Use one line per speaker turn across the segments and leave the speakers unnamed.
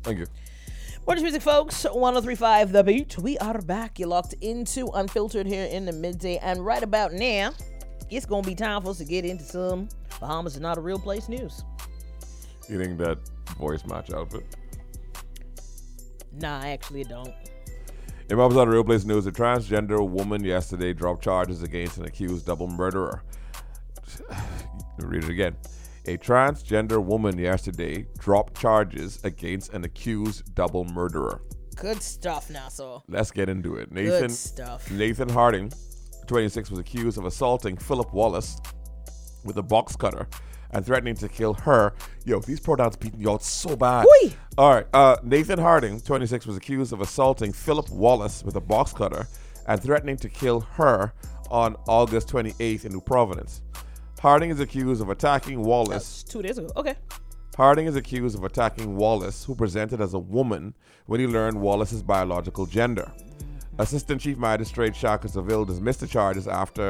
Thank you.
Morning music, folks. 103.5 The Beat. We are back. You're locked into Unfiltered here in the midday. And right about now, it's going to be time for us to get into some Bahamas is not a real place news.
You think that voice match outfit?
Nah, I actually don't.
In Bahamas not a real place news, a transgender woman yesterday dropped charges against an accused double murderer. Read it again. A transgender woman yesterday dropped charges against an accused double murderer.
Good stuff, Nassau.
Let's get into it.
Good stuff.
Nathan Harding, 26, was accused of assaulting Philip Wallace with a box cutter and threatening to kill her. Yo, these pronouns beating y'all so bad.
Whee!
All right. Nathan Harding, 26, was accused of assaulting Philip Wallace with a box cutter and threatening to kill her on August 28th in New Providence. Harding is accused of attacking Wallace.
That's 2 days ago. Okay.
Harding is accused of attacking Wallace, who presented as a woman when he learned Wallace's biological gender. Assistant Chief Magistrate Shaka Seville dismissed the charges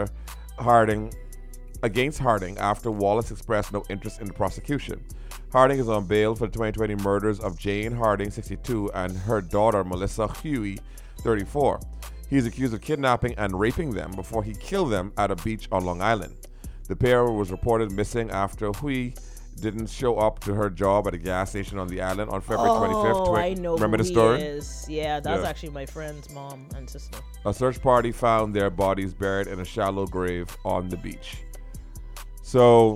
against Harding after Wallace expressed no interest in the prosecution. Harding is on bail for the 2020 murders of Jane Harding, 62, and her daughter Melissa Huey, 34. He is accused of kidnapping and raping them before he killed them at a beach on Long Island. The pair was reported missing after Hui didn't show up to her job at a gas station on the island on February 25th.
I know.
Remember
who
the story?
He is. Yeah, that's actually my friend's mom and sister.
A search party found their bodies buried in a shallow grave on the beach. So,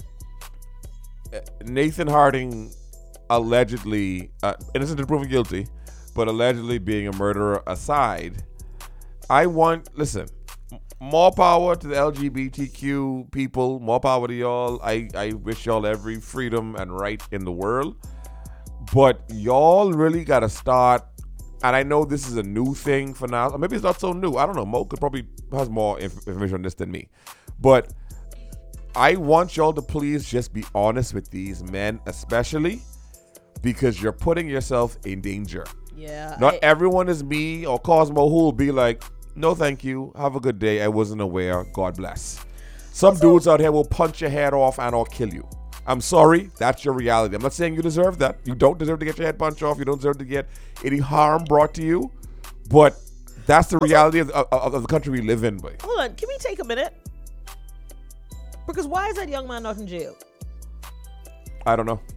Nathan Harding allegedly, innocent until proven guilty, but allegedly being a murderer aside, listen, more power to the LGBTQ people. More power to y'all. I wish y'all every freedom and right in the world. But y'all really got to start, and I know this is a new thing for now. Or maybe it's not so new. I don't know. Mo could probably has more information on this than me. But I want y'all to please just be honest with these men, especially because you're putting yourself in danger.
Yeah.
Not everyone is me or Cosmo who will be like, no, thank you. Have a good day. I wasn't aware. God bless. Some dudes out here will punch your head off and or kill you. I'm sorry. That's your reality. I'm not saying you deserve that. You don't deserve to get your head punched off. You don't deserve to get any harm brought to you. But that's the reality of the country we live in. Boy.
Hold on. Can we take a minute? Because why is that young man not in jail?
I don't know.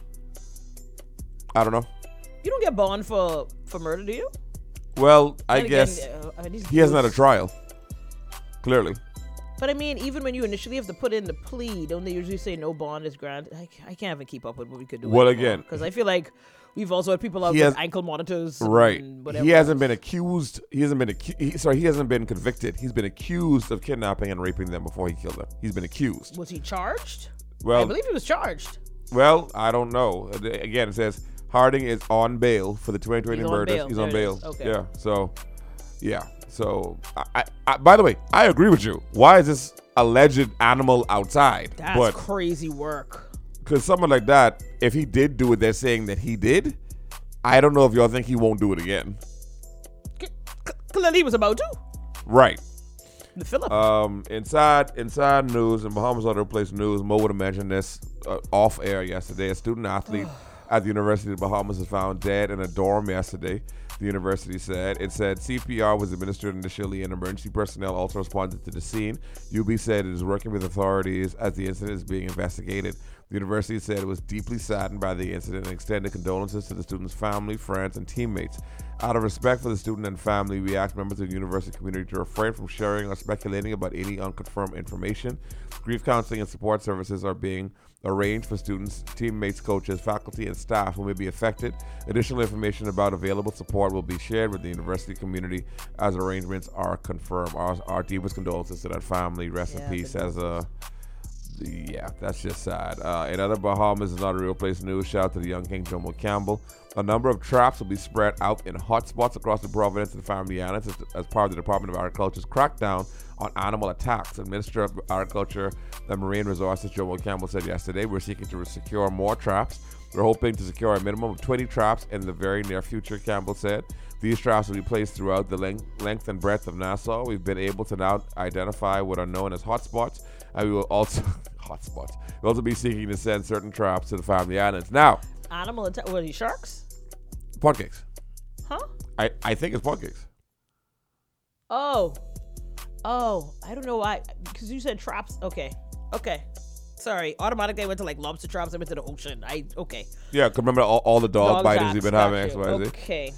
You don't get bond for murder, do you?
Well, I
And
guess
again,
he hasn't had a trial. Clearly.
But I mean, even when you initially have to put in the plea, don't they usually say no bond is granted? I can't even keep up with what we could do.
Well, again,
because I feel like we've also had people out with ankle monitors.
Right.
And whatever
he hasn't
else.
been accused. He hasn't been convicted. He's been accused of kidnapping and raping them before he killed them. He's been accused.
Was he charged?
Well,
I believe he was charged.
Well, I don't know. Again, it says Harding is on bail for the 2020 murders. He's on bail.
Okay.
Yeah. So, yeah. So, I by the way, I agree with you. Why is this alleged animal outside?
That's crazy work.
Because someone like that, if he did do it, they're saying that he did. I don't know if y'all think he won't do it again.
Clearly he was about to.
Right.
The Philip.
Inside news and Bahamas Other Place news, Mo would have mentioned this off air yesterday. A student athlete at the University of the Bahamas was found dead in a dorm yesterday. The university said. It said CPR was administered initially and emergency personnel also responded to the scene. UB said it is working with authorities as the incident is being investigated. The university said it was deeply saddened by the incident and extended condolences to the student's family, friends, and teammates. Out of respect for the student and family, we ask members of the university community to refrain from sharing or speculating about any unconfirmed information. Grief counseling and support services are being arranged for students, teammates, coaches, faculty, and staff who may be affected. Additional information about available support will be shared with the university community as arrangements are confirmed. Our deepest condolences to that family. Rest in peace. That's just sad. In other Bahamas is not a real place news. Shout out to the young King Jomo Campbell. A number of traps will be spread out in hotspots across the Providence and Family Islands as part of the Department of Agriculture's crackdown on animal attacks. The Minister of Agriculture and Marine Resources, Jomo Campbell, said yesterday, we're seeking to secure more traps. We're hoping to secure a minimum of 20 traps in the very near future, Campbell said. These traps will be placed throughout the length and breadth of Nassau. We've been able to now identify what are known as hotspots, and we will also We'll also be seeking to send certain traps to the Family Islands. Now,
animal attack. What are these, sharks?
Pancakes.
Huh?
I think it's pancakes.
Oh, I don't know why. Because you said traps. Okay. Sorry. Automatically I went to like lobster traps. I went to the ocean. Okay.
Yeah, 'cause remember all the dog bitings you've been having, X, Y, Z.
Okay.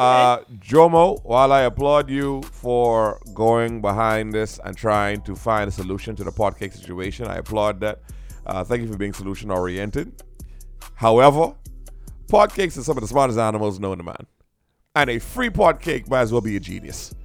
Jomo, while I applaud you for going behind this and trying to find a solution to the pot cake situation, I applaud that. Thank you for being solution oriented. However, pot cakes are some of the smartest animals known to man. And a free pot cake might as well be a genius.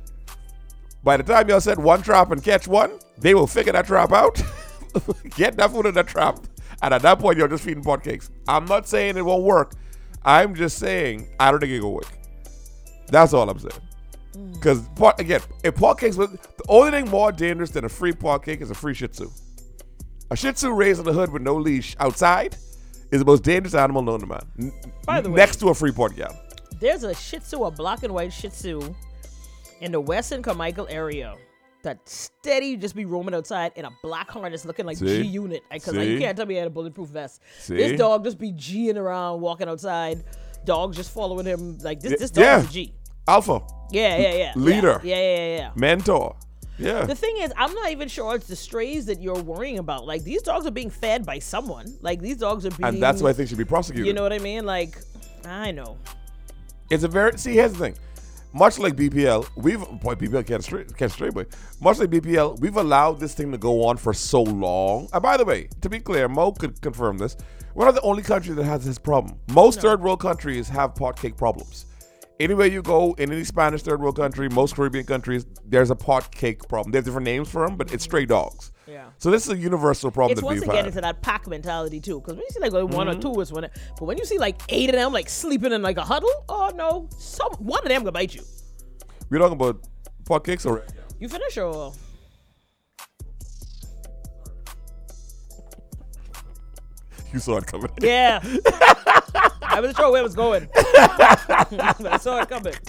By the time y'all set one trap and catch one, they will figure that trap out, get that food in that trap, and at that point, you're just feeding pot cakes. I'm not saying it won't work. I'm just saying I don't think it will work. That's all I'm saying. Because, if pot cakes, the only thing more dangerous than a free pot cake is a free Shih Tzu. A Shih Tzu raised in the hood with no leash outside is the most dangerous animal known to man.
By the way,
next to a free pot gal.
There's a Shih Tzu, a black and white Shih Tzu, in the Western Carmichael area that steady just be roaming outside in a black harness looking like G-Unit. Because you can't tell me he had a bulletproof vest. This dog just be G'ing around, walking outside. Dogs just following him. Like, this dog is a G.
Alpha.
Yeah.
Leader.
Yeah.
Mentor. Yeah.
The thing is, I'm not even sure it's the strays that you're worrying about. Like, these dogs are being fed by someone. Like, these dogs are being...
And that's why I think should be prosecuted.
You know what I mean? Like, I know.
It's a very... See, here's the thing. Much like BPL, BPL can't straight away. Much like BPL, we've allowed this thing to go on for so long. And by the way, to be clear, Mo could confirm this. We're not the only country that has this problem. Most third world countries have pot cake problems. Anywhere you go, in any Spanish third world country, most Caribbean countries, there's a pot cake problem. There's different names for them, but it's stray dogs.
Yeah.
So this is a universal problem
It's
that
once
we've
again
had.
into that pack mentality too. Because when you see like one or two, it's one. But when you see like 8 of them like sleeping in like a huddle, oh no, one of them gonna bite you.
We're talking about pot cakes or...
You finish or...
You saw it coming.
Yeah. I wasn't sure where it was going. But I saw it coming.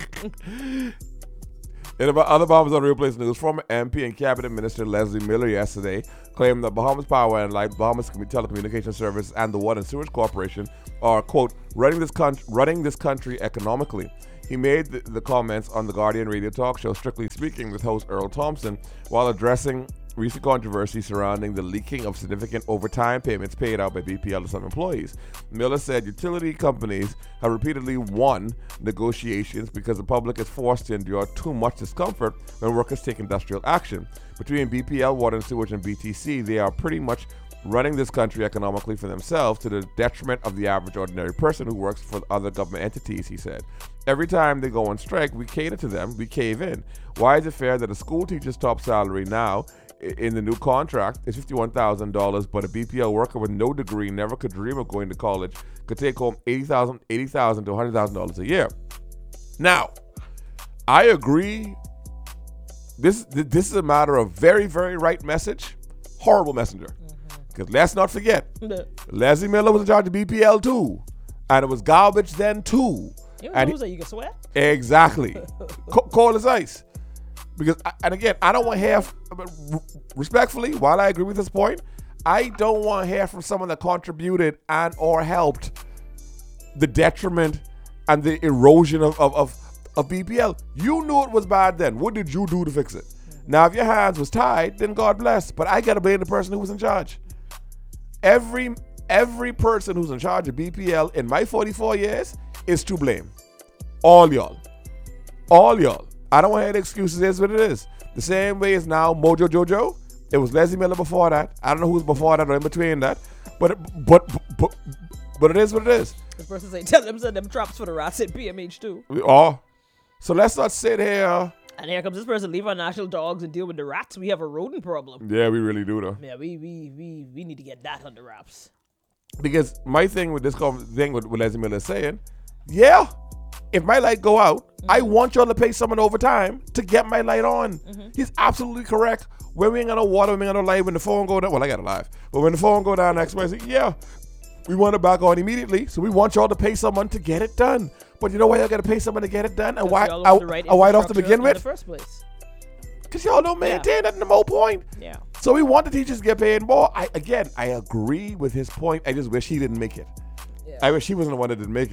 In about other Bahamas on Real Place News, former MP and Cabinet Minister Leslie Miller yesterday claimed that Bahamas Power and Light, Bahamas Telecommunications Service, and the Water and Sewage Corporation are, quote, running this country economically. He made the comments on the Guardian radio talk show Strictly Speaking with host Earl Thompson while addressing recent controversy surrounding the leaking of significant overtime payments paid out by BPL to some employees. Miller said utility companies have repeatedly won negotiations because the public is forced to endure too much discomfort when workers take industrial action. Between BPL, Water and Sewage, and BTC, they are pretty much running this country economically for themselves to the detriment of the average ordinary person who works for other government entities, he said. Every time they go on strike, we cater to them, we cave in. Why is it fair that a school teacher's top salary now in the new contract is $51,000, but a BPL worker with no degree, never could dream of going to college, could take home $80,000 to $100,000 a year? Now, I agree. This is a matter of very, very right message, horrible messenger. Because let's not forget, Leslie Miller was in charge of BPL too, and it was garbage then too.
You know that you can sweat?
Exactly. Cold as ice. Because, and again, I don't want half, respectfully, while I agree with this point, I don't want half from someone that contributed and or helped the detriment and the erosion of BPL. You knew it was bad then. What did you do to fix it? Now, if your hands was tied, then God bless. But I got to blame the person who was in charge. Every person who's in charge of BPL in my 44 years is to blame. All y'all. I don't want to hear the excuses. It's what it is. The same way as now Mojo Jojo. It was Leslie Miller before that. I don't know who's before that or in between that. But it is what it is.
This person say, tell them send them traps for the rats at PMH too.
So let's not sit here.
And here comes this person, leave our national dogs and deal with the rats. We have a rodent problem.
Yeah, we really do though.
Yeah, we need to get that under wraps.
Because my thing with this thing with Leslie Miller is saying, yeah, if my light go out, I want y'all to pay someone overtime to get my light on. He's absolutely correct. When we ain't got no water, we ain't got no light, when the phone go down, well, I got it live. But when the phone go down next Wednesday, yeah, we want it back on immediately. So we want y'all to pay someone to get it done. But you know why y'all got to pay someone to get it done? And why off to begin with?
In the first place.
Because y'all don't maintain that in the whole point.
Yeah.
So we want the teachers to get paid more. I agree with his point. I just wish he didn't make it.
Yeah.
I wish he wasn't the one that didn't make it.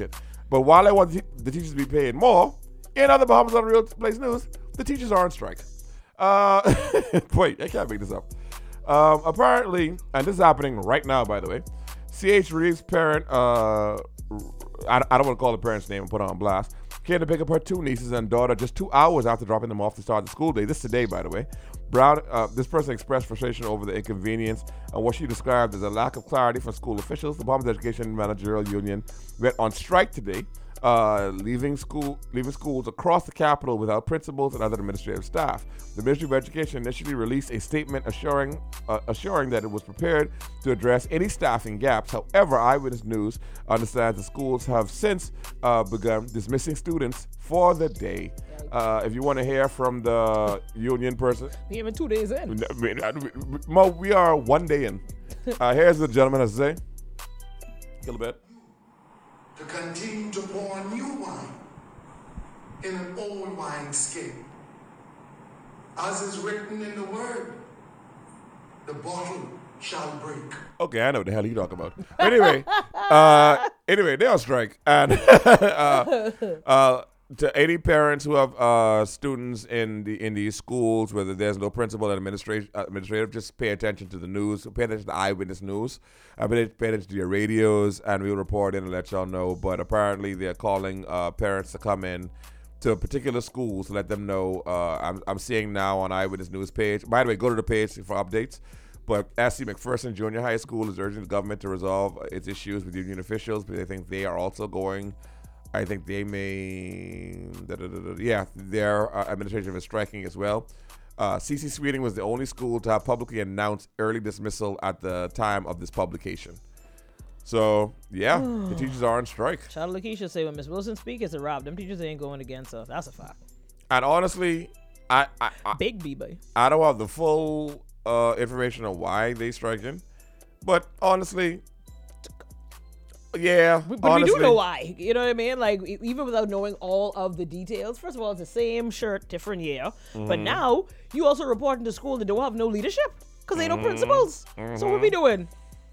But while I want the teachers to be paid more, in other Bahamas on Real Place News, the teachers are on strike. Wait, I can't make this up. Apparently, and this is happening right now, by the way, C.H. Reeves' parent, I don't want to call the parent's name and put her on blast, came to pick up her 2 nieces and daughter just 2 hours after dropping them off to start the school day. This today, by the way. Brown, this person expressed frustration over the inconvenience and what she described as a lack of clarity from school officials. The Bahamas Education Managerial Union went on strike today, leaving schools across the capital without principals and other administrative staff. The Ministry of Education initially released a statement assuring that it was prepared to address any staffing gaps. However, Eyewitness News understands the schools have since begun dismissing students for the day. If you want to hear from the union person,
we even 2 days in.
Mo, we are 1 day in. Here's the gentleman has to say. A little bit.
To continue to pour new wine in an old wine skin. As is written in the word, the bottle shall break.
Okay, I know what the hell you talking about. Anyway, they're on strike. And to any parents who have students in these schools, whether there's no principal and administrative, just pay attention to the news. Pay attention to Eyewitness News. Pay attention to your radios, and we'll report in and let y'all know. But apparently, they're calling parents to come in to particular schools to let them know. I'm seeing now on Eyewitness News page. By the way, go to the page for updates. But S.C. McPherson Junior High School is urging the government to resolve its issues with union officials, because they think they are also going. I think they may, their administration is striking as well. C.C. Sweeting was the only school to have publicly announced early dismissal at the time of this publication. So, the teachers are on strike.
Child Lakeisha say when Miss Wilson speaks, it's a wrap. Them teachers ain't going against us. That's a fact.
And honestly, I
Big B-Boy.
I don't have the full information on why they striking, but honestly, yeah.
But
honestly,
we do know why. You know what I mean? Like, even without knowing all of the details. First of all, it's the same shirt, different year. But now, you also reporting to school that don't have no leadership. Because they no principals. So what we doing?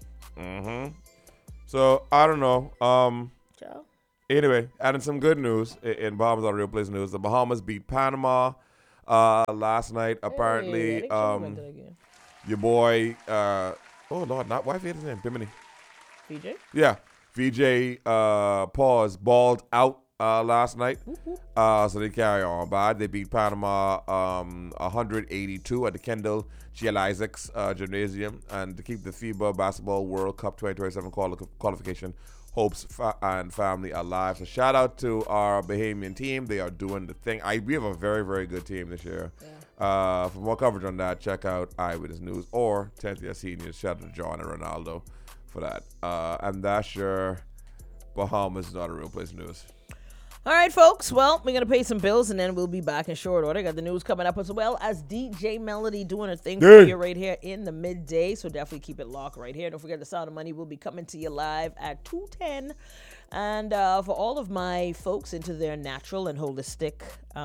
So, I don't know.
Child.
Anyway, adding some good news in Bahamas on Real Place News. The Bahamas beat Panama last night. Apparently, your boy, oh Lord, not why his name? Bimini.
VJ?
Yeah. VJ balled out last night. So they carry on. But they beat Panama 182 at the Kendall G.L. Isaacs Gymnasium. And to keep the FIBA Basketball World Cup 2027 qualification hopes and family alive. So shout out to our Bahamian team. They are doing the thing. We have a very, very good team this year. Yeah. For more coverage on that, check out Eyewitness News or 10th Year Seniors. Shout out to John and Ronaldo for that. And that's your Bahamas Not a Real Place News.
All right, folks. Well, we're going to pay some bills, and then we'll be back in short order. Got the news coming up, as well as DJ Melody doing her thing for you right here in the midday. So definitely keep it locked right here. Don't forget the Sound of Money will be coming to you live at 2:10. And for all of my folks into their natural and holistic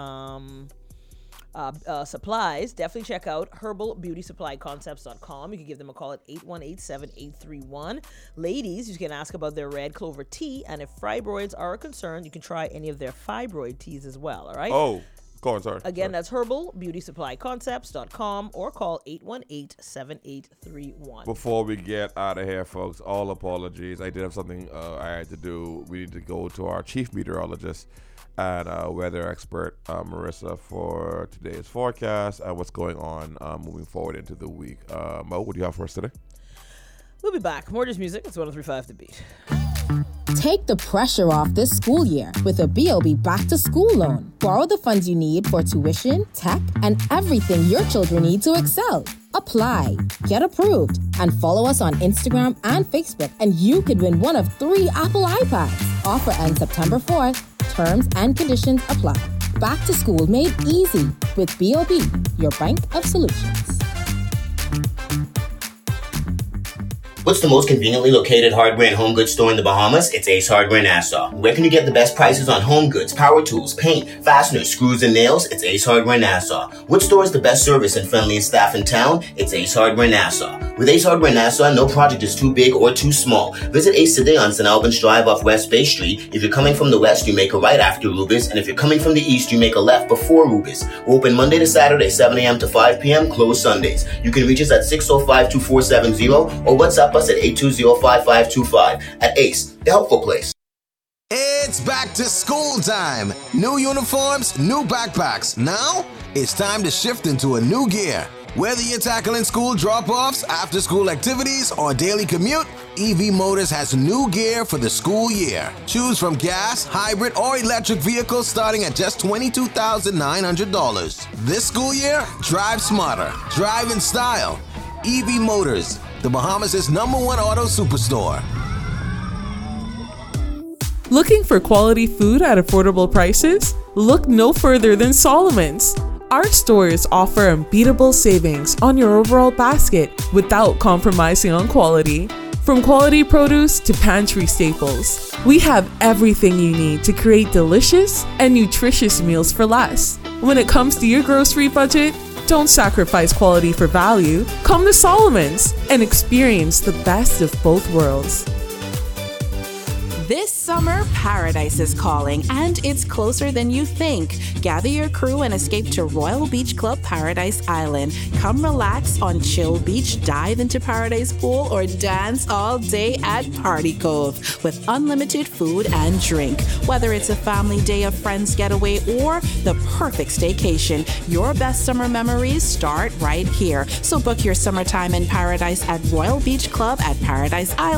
supplies, definitely check out herbalbeautysupplyconcepts.com. You can give them a call at 818-7831. Ladies, you can ask about their red clover tea, and if fibroids are a concern, you can try any of their fibroid teas as well. All right.
Oh, go on. Sorry.
Again, that's herbalbeautysupplyconcepts.com or call 818-7831.
Before we get out of here, folks, all apologies. I did have something I had to do. We need to go to our chief meteorologist and weather expert, Marissa, for today's forecast and what's going on moving forward into the week. Mo, what do you have for us today?
We'll be back. More just music. It's 103.5 The Beat.
Take the pressure off this school year with a BOB Back to School loan. Borrow the funds you need for tuition, tech, and everything your children need to excel. Apply, get approved, and follow us on Instagram and Facebook, and you could win one of 3 Apple iPads. Offer ends September 4th. Terms and conditions apply. Back to school made easy with BOB, your bank of solutions.
What's the most conveniently located hardware and home goods store in the Bahamas? It's Ace Hardware Nassau. Where can you get the best prices on home goods, power tools, paint, fasteners, screws, and nails? It's Ace Hardware Nassau. Which store is the best service and friendliest staff in town? It's Ace Hardware Nassau. With Ace Hardware Nassau, no project is too big or too small. Visit Ace today on St. Albans Drive off West Bay Street. If you're coming from the west, you make a right after Rubis, and if you're coming from the east, you make a left before Rubis. We're open Monday to Saturday, 7 a.m. to 5 p.m., closed Sundays. You can reach us at 605-2470 or WhatsApp us at 820-5525. At Ace, the helpful place.
It's back to school time. New uniforms, new backpacks. Now, it's time to shift into a new gear. Whether you're tackling school drop-offs, after-school activities, or daily commute, EV Motors has new gear for the school year. Choose from gas, hybrid, or electric vehicles starting at just $22,900. This school year, drive smarter, drive in style. EV Motors, the Bahamas' #1 auto superstore.
Looking for quality food at affordable prices? Look no further than Solomon's. Our stores offer unbeatable savings on your overall basket without compromising on quality. From quality produce to pantry staples, we have everything you need to create delicious and nutritious meals for less. When it comes to your grocery budget, don't sacrifice quality for value. Come to Solomon's and experience the best of both worlds.
This summer, paradise is calling, and it's closer than you think. Gather your crew and escape to Royal Beach Club Paradise Island. Come relax on Chill Beach, dive into Paradise Pool, or dance all day at Party Cove with unlimited food and drink. Whether it's a family day, a friend's getaway, or the perfect staycation, your best summer memories start right here. So book your summertime in paradise at Royal Beach Club at Paradise Island.